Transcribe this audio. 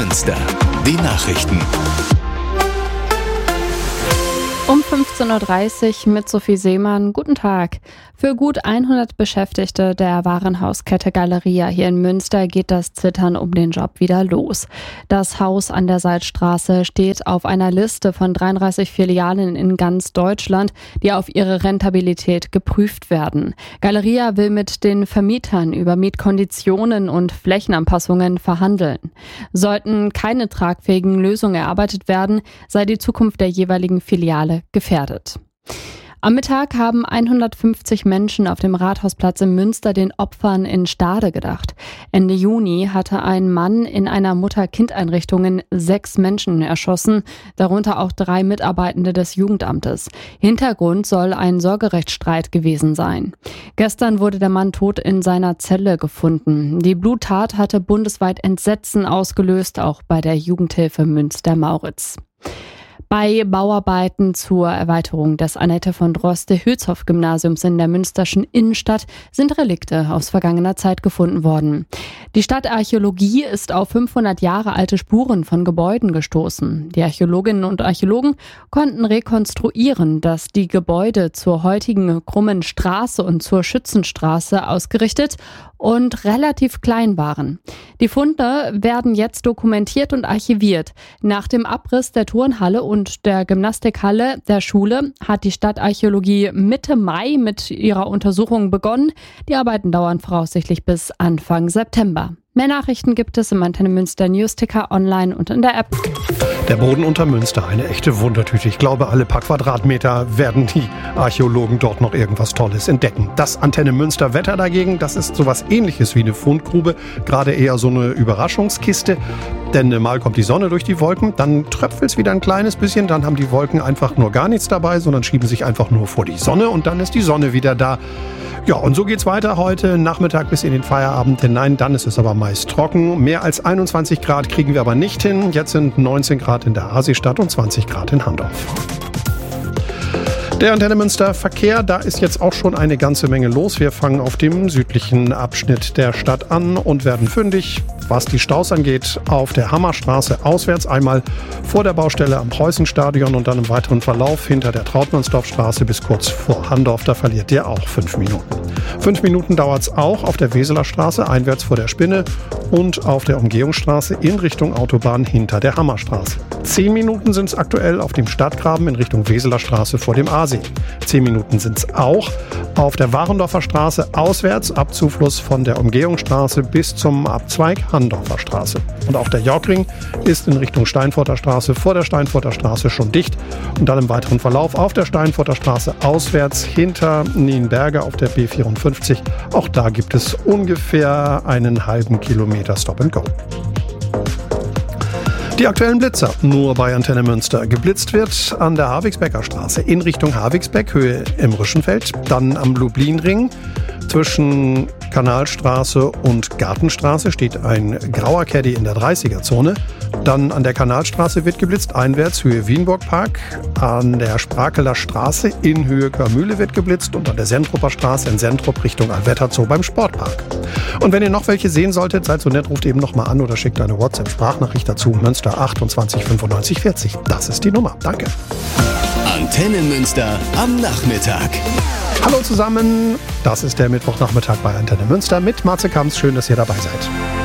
Münster. Die Nachrichten. Um 15.30 Uhr mit Sophie Seemann. Guten Tag. Für gut 100 Beschäftigte der Warenhauskette Galeria hier in Münster geht das Zittern um den Job wieder los. Das Haus an der Salzstraße steht auf einer Liste von 33 Filialen in ganz Deutschland, die auf ihre Rentabilität geprüft werden. Galeria will mit den Vermietern über Mietkonditionen und Flächenanpassungen verhandeln. Sollten keine tragfähigen Lösungen erarbeitet werden, sei die Zukunft der jeweiligen Filiale gefährdet. Am Mittag haben 150 Menschen auf dem Rathausplatz in Münster den Opfern in Stade gedacht. Ende Juni hatte ein Mann in einer Mutter-Kind-Einrichtung 6 Menschen erschossen, darunter auch 3 Mitarbeitende des Jugendamtes. Hintergrund soll ein Sorgerechtsstreit gewesen sein. Gestern wurde der Mann tot in seiner Zelle gefunden. Die Bluttat hatte bundesweit Entsetzen ausgelöst, auch bei der Jugendhilfe Münster-Mauritz. Bei Bauarbeiten zur Erweiterung des Annette von Droste-Hülshoff-Gymnasiums in der münsterschen Innenstadt sind Relikte aus vergangener Zeit gefunden worden. Die Stadtarchäologie ist auf 500 Jahre alte Spuren von Gebäuden gestoßen. Die Archäologinnen und Archäologen konnten rekonstruieren, dass die Gebäude zur heutigen krummen Straße und zur Schützenstraße ausgerichtet und relativ klein waren. Die Funde werden jetzt dokumentiert und archiviert. Nach dem Abriss der Turnhalle und der Gymnastikhalle der Schule hat die Stadtarchäologie Mitte Mai mit ihrer Untersuchung begonnen. Die Arbeiten dauern voraussichtlich bis Anfang September. Mehr Nachrichten gibt es im Antenne Münster Newsticker online und in der App. Der Boden unter Münster, eine echte Wundertüte. Ich glaube, alle paar Quadratmeter werden die Archäologen dort noch irgendwas Tolles entdecken. Das Antenne Münster Wetter dagegen, das ist sowas Ähnliches wie eine Fundgrube, gerade eher so eine Überraschungskiste. Denn mal kommt die Sonne durch die Wolken, dann tröpfelt es wieder ein kleines bisschen, dann haben die Wolken einfach nur gar nichts dabei, sondern schieben sich einfach nur vor die Sonne und dann ist die Sonne wieder da. Ja, und so geht's weiter heute Nachmittag bis in den Feierabend hinein. Dann ist es aber meist trocken. Mehr als 21 Grad kriegen wir aber nicht hin. Jetzt sind 19 Grad in der Hasistadt und 20 Grad in Handorf. Der Antenne Münster Verkehr, da ist jetzt auch schon eine ganze Menge los. Wir fangen auf dem südlichen Abschnitt der Stadt an und werden fündig, was die Staus angeht, auf der Hammerstraße auswärts. Einmal vor der Baustelle am Preußenstadion und dann im weiteren Verlauf hinter der Trautmannsdorfstraße bis kurz vor Handorf. Da verliert ihr auch 5 Minuten. 5 Minuten dauert es auch auf der Weseler Straße einwärts vor der Spinne und auf der Umgehungsstraße in Richtung Autobahn hinter der Hammerstraße. 10 Minuten sind es aktuell auf dem Stadtgraben in Richtung Weseler Straße vor dem Aasee. 10 Minuten sind es auch auf der Warendorfer Straße auswärts ab Zufluss von der Umgehungsstraße bis zum Abzweig Handorfer Straße. Und auch der Jörgring ist in Richtung Steinfurter Straße vor der Steinfurter Straße schon dicht und dann im weiteren Verlauf auf der Steinfurter Straße auswärts hinter Nienberge auf der B54. Auch da gibt es ungefähr einen halben Kilometer Stop and Go. Die aktuellen Blitzer nur bei Antenne Münster. Geblitzt wird an der Havigsbecker Straße in Richtung Havigsbeck, Höhe im Rüschenfeld, dann am Lublinring. Zwischen Kanalstraße und Gartenstraße steht ein grauer Caddy in der 30er-Zone. Dann an der Kanalstraße wird geblitzt, einwärts Höhe Wienburgpark. An der Sprakeler Straße in Höhe Körmühle wird geblitzt und an der Sentruper Straße in Sentrup Richtung Alwetterzoo beim Sportpark. Und wenn ihr noch welche sehen solltet, seid so nett, ruft eben nochmal an oder schickt eine WhatsApp-Sprachnachricht dazu. Münster 28 95 40. Das ist die Nummer. Danke. Antenne Münster am Nachmittag. Hallo zusammen, das ist der Mittwochnachmittag bei Antenne Münster mit Matze Kamps. Schön, dass ihr dabei seid.